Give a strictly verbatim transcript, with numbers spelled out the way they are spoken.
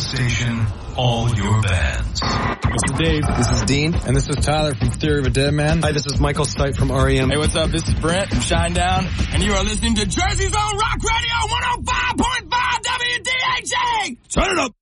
station, all your bands. This is Dave. This is Dean. And this is Tyler from Theory of a Dead Man. Hi, this is Michael Stipe from R E M. Hey, what's up? This is Brent from Shinedown, and you are listening to Jersey's own Rock Radio one oh five point five W D H A! Turn it up!